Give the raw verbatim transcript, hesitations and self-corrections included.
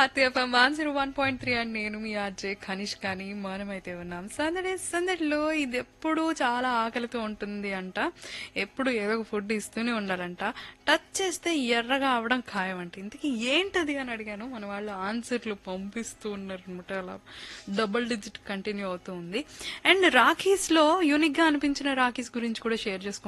Bharati FM one zero one point three and నేను మీ RJ Kanish కానీ మనమైతే ఉన్నాం సందడి సందడిలో. ఇది ఎప్పుడు చాలా ఆకలితో ఉంటుంది అంట, ఎప్పుడు ఏదో ఒక ఫుడ్ ఇస్తూనే ఉండాలంట, టచ్ చేస్తే ఎర్రగా అవడం ఖాయం అంట. ఇంతకీ ఏంటది అని అడిగాను, మన వాళ్ళు ఆన్సర్లు పంపిస్తూ ఉన్నారు అనమాట. అలా డబుల్ డిజిట్ కంటిన్యూ అవుతూ ఉంది. అండ్ రాఖీస్ లో యూనిక్ గా అనిపించిన రాఖీస్ గురించి కూడా షేర్ చేసుకుంటాం.